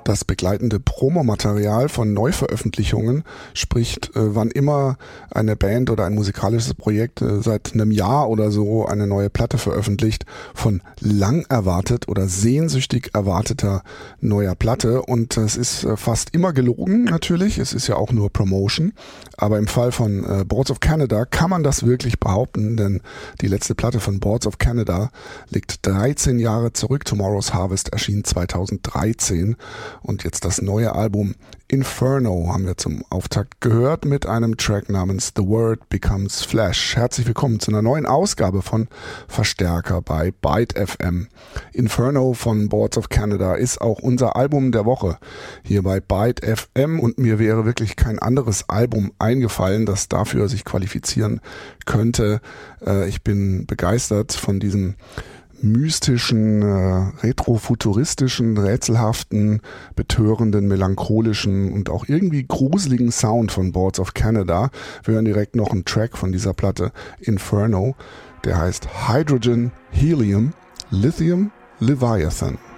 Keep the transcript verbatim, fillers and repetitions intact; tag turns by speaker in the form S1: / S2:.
S1: Das begleitende Promomaterial von Neuveröffentlichungen spricht, äh, wann immer eine Band oder ein musikalisches Projekt äh, seit einem Jahr oder so eine neue Platte veröffentlicht, von lang erwartet oder sehnsüchtig erwarteter neuer Platte. Und es ist äh, fast immer gelogen natürlich, es ist ja auch nur Promotion. Aber im Fall von äh, Boards of Canada kann man das wirklich behaupten, denn die letzte Platte von Boards of Canada liegt dreizehn Jahre zurück. Tomorrow's Harvest erschien zweitausenddreizehn. Und jetzt das neue Album Inferno haben wir zum Auftakt gehört mit einem Track namens The Word Becomes Flesh. Herzlich willkommen zu einer neuen Ausgabe von Verstärker bei Byte F M. Inferno von Boards of Canada ist auch unser Album der Woche hier bei Byte F M und mir wäre wirklich kein anderes Album eingefallen, das dafür sich qualifizieren könnte. Äh, ich bin begeistert von diesem mystischen, äh, retrofuturistischen, rätselhaften, betörenden, melancholischen und auch irgendwie gruseligen Sound von Boards of Canada. Wir hören direkt noch einen Track von dieser Platte, Inferno, der heißt Hydrogen, Helium, Lithium, Leviathan.